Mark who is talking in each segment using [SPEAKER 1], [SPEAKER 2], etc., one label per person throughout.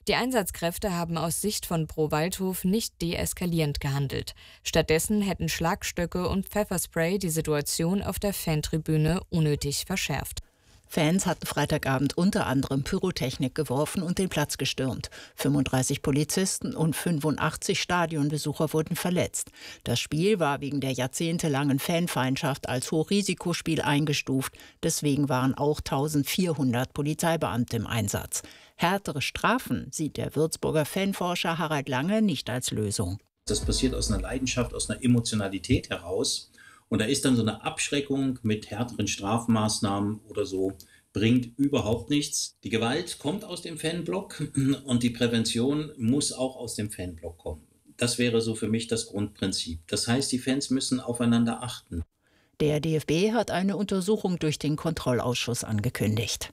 [SPEAKER 1] Die Einsatzkräfte haben aus Sicht von Pro Waldhof nicht deeskalierend gehandelt. Stattdessen hätten Schlagstöcke und Pfefferspray die Situation auf der Fantribüne unnötig verschärft.
[SPEAKER 2] Fans hatten Freitagabend unter anderem Pyrotechnik geworfen und den Platz gestürmt. 35 Polizisten und 85 Stadionbesucher wurden verletzt. Das Spiel war wegen der jahrzehntelangen Fanfeindschaft als Hochrisikospiel eingestuft. Deswegen waren auch 1400 Polizeibeamte im Einsatz. Härtere Strafen sieht der Würzburger Fanforscher Harald Lange nicht als Lösung.
[SPEAKER 3] Das passiert aus einer Leidenschaft, aus einer Emotionalität heraus. Und da ist dann so eine Abschreckung mit härteren Strafmaßnahmen oder so, bringt überhaupt nichts. Die Gewalt kommt aus dem Fanblock und die Prävention muss auch aus dem Fanblock kommen. Das wäre so für mich das Grundprinzip. Das heißt, die Fans müssen aufeinander achten.
[SPEAKER 2] Der DFB hat eine Untersuchung durch den Kontrollausschuss angekündigt.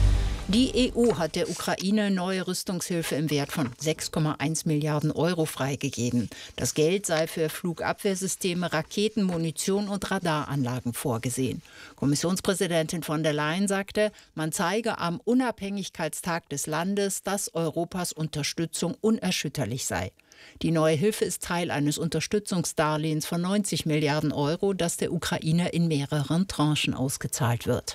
[SPEAKER 2] Die EU hat der Ukraine neue Rüstungshilfe im Wert von 6,1 Milliarden Euro freigegeben. Das Geld sei für Flugabwehrsysteme, Raketen, Munition und Radaranlagen vorgesehen. Kommissionspräsidentin von der Leyen sagte, man zeige am Unabhängigkeitstag des Landes, dass Europas Unterstützung unerschütterlich sei. Die neue Hilfe ist Teil eines Unterstützungsdarlehens von 90 Milliarden Euro, das der Ukraine in mehreren Tranchen ausgezahlt wird.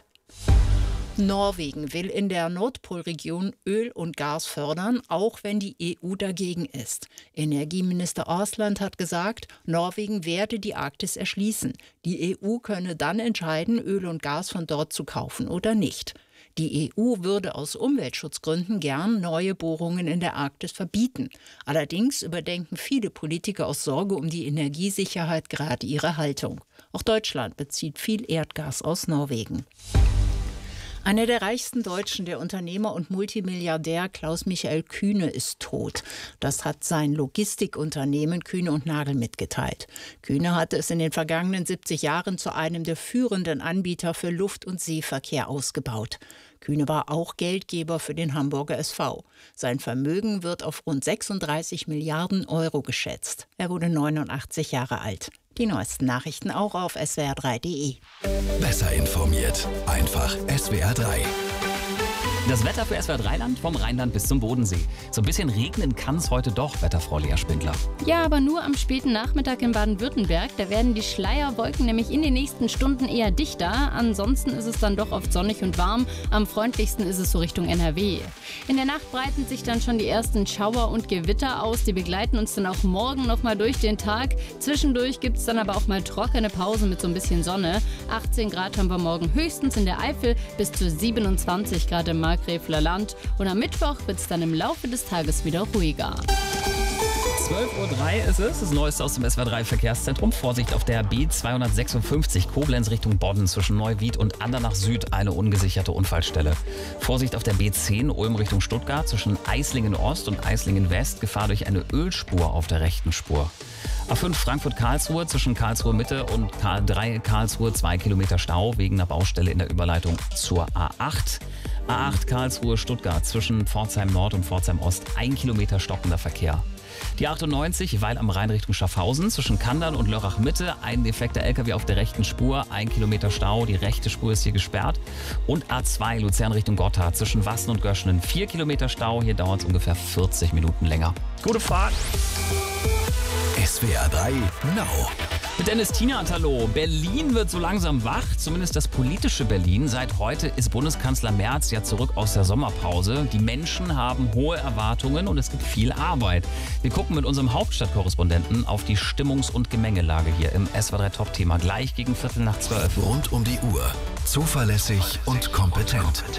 [SPEAKER 2] Norwegen will in der Nordpolregion Öl und Gas fördern, auch wenn die EU dagegen ist. Energieminister Aasland hat gesagt, Norwegen werde die Arktis erschließen. Die EU könne dann entscheiden, Öl und Gas von dort zu kaufen oder nicht. Die EU würde aus Umweltschutzgründen gern neue Bohrungen in der Arktis verbieten. Allerdings überdenken viele Politiker aus Sorge um die Energiesicherheit gerade ihre Haltung. Auch Deutschland bezieht viel Erdgas aus Norwegen. Einer der reichsten Deutschen, der Unternehmer und Multimilliardär Klaus-Michael Kühne, ist tot. Das hat sein Logistikunternehmen Kühne und Nagel mitgeteilt. Kühne hatte es in den vergangenen 70 Jahren zu einem der führenden Anbieter für Luft- und Seeverkehr ausgebaut. Kühne war auch Geldgeber für den Hamburger SV. Sein Vermögen wird auf rund 36 Milliarden Euro geschätzt. Er wurde 89 Jahre alt. Die neuesten Nachrichten auch auf swr3.de.
[SPEAKER 4] Besser informiert. Einfach SWR3.
[SPEAKER 5] Das Wetter für SWR3-Land vom Rheinland bis zum Bodensee. So ein bisschen regnen kann es heute doch, Wetterfrau Lea Spindler.
[SPEAKER 6] Ja, aber nur am späten Nachmittag in Baden-Württemberg. Da werden die Schleierwolken nämlich in den nächsten Stunden eher dichter. Ansonsten ist es dann doch oft sonnig und warm. Am freundlichsten ist es so Richtung NRW. In der Nacht breiten sich dann schon die ersten Schauer und Gewitter aus. Die begleiten uns dann auch morgen noch mal durch den Tag. Zwischendurch gibt es dann aber auch mal trockene Pausen mit so ein bisschen Sonne. 18 Grad haben wir morgen höchstens in der Eifel, bis zu 27 Grad im Markgräfler Land. Und am Mittwoch wird es dann im Laufe des Tages wieder ruhiger.
[SPEAKER 5] 12:03 Uhr ist es. Das Neueste aus dem SWR3 Verkehrszentrum. Vorsicht auf der B256 Koblenz Richtung Bodden zwischen Neuwied und Andernach Süd eine ungesicherte Unfallstelle. Vorsicht auf der B10 Ulm Richtung Stuttgart zwischen Eislingen Ost und Eislingen West. Gefahr durch eine Ölspur auf der rechten Spur. A5 Frankfurt-Karlsruhe zwischen Karlsruhe Mitte und K3 Karlsruhe 2 Kilometer Stau wegen einer Baustelle in der Überleitung zur A8. A8 Karlsruhe-Stuttgart zwischen Pforzheim Nord und Pforzheim Ost 1 Kilometer stockender Verkehr. Die 98 Weil am Rhein Richtung Schaffhausen zwischen Kandern und Lörrach Mitte ein defekter LKW auf der rechten Spur, 1 Kilometer Stau, die rechte Spur ist hier gesperrt. Und A2 Luzern Richtung Gotthard zwischen Wassen und Göschenen 4 Kilometer Stau, hier dauert es ungefähr 40 Minuten länger. Gute Fahrt!
[SPEAKER 4] SWR3 Now.
[SPEAKER 5] Mit Dennis Tienert, hallo. Berlin wird so langsam wach, zumindest das politische Berlin. Seit heute ist Bundeskanzler Merz ja zurück aus der Sommerpause. Die Menschen haben hohe Erwartungen und es gibt viel Arbeit. Wir gucken mit unserem Hauptstadtkorrespondenten auf die Stimmungs- und Gemengelage hier im SWR3 Top-Thema gleich gegen 11:45.
[SPEAKER 4] Rund um die Uhr. Zuverlässig und kompetent.